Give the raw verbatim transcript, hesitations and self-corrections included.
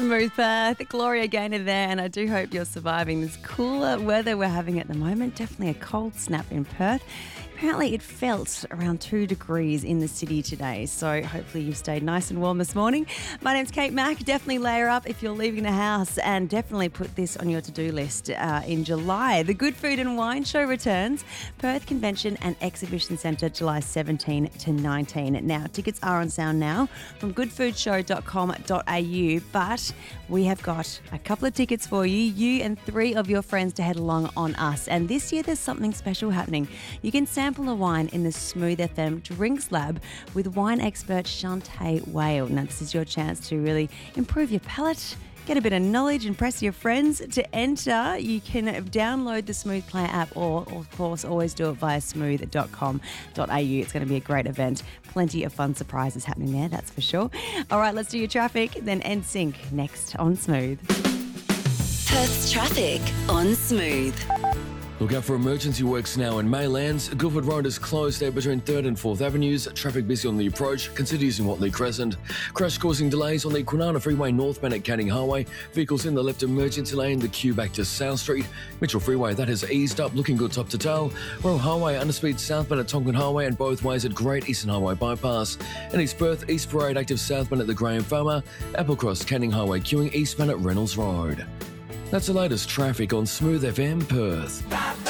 Smooth Perth. Gloria Gaynor there, and I do hope you're surviving this cooler weather we're having at the moment. Definitely a cold snap in Perth. Apparently it felt around two degrees in the city today, so hopefully you've stayed nice and warm this morning. My name's Kate Mack. Definitely layer up if you're leaving the house, and definitely put this on your to-do list uh, in July. The Good Food and Wine Show returns. Perth Convention and Exhibition Centre, July seventeenth to nineteenth. Now, tickets are on sale now from good food show dot com dot a u, but we have got a couple of tickets for you, you and three of your friends to head along on us. And this year there's something special happening. You can sample a wine in the Smooth F M Drinks Lab with wine expert Shantae Whale. Now, this is your chance to really improve your palate, get a bit of knowledge, impress your friends. To enter, you can download the Smooth Player app or, of course, always do it via smooth dot com dot a u. It's going to be a great event. Plenty of fun surprises happening there, that's for sure. All right, let's do your traffic, then N Sync next on Smooth. Perth's traffic on Smooth. Look out for emergency works now in Maylands. Guildford Road is closed there between third and fourth Avenues. Traffic busy on the approach. Consider using Watley Crescent. Crash causing delays on the Kwinana Freeway northbound at Canning Highway. Vehicles in the left emergency lane. The queue back to South Street. Mitchell Freeway, that has eased up. Looking good top to tail. Royal Highway, underspeed southbound at Tonkin Highway and both ways at Great Eastern Highway bypass. And East Perth, East Parade active southbound at the Graham Farmer. Applecross, Canning Highway queuing eastbound at Reynolds Road. That's the latest traffic on Smooth F M Perth.